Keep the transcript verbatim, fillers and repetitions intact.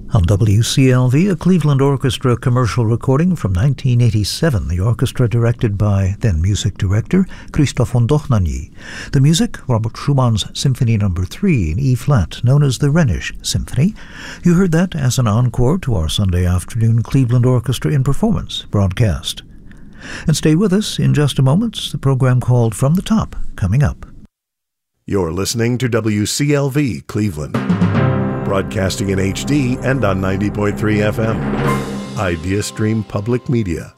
On W C L V, a Cleveland Orchestra commercial recording from nineteen eighty-seven, the orchestra directed by then music director Christoph von Dohnanyi. The music, Robert Schumann's Symphony Number three in E-flat, known as the Rhenish Symphony. You heard that as an encore to our Sunday afternoon Cleveland Orchestra in Performance broadcast. And stay with us in just a moment, the program called From the Top, coming up. You're listening to W C L V Cleveland, broadcasting in H D and on ninety point three F M. IdeaStream Public Media.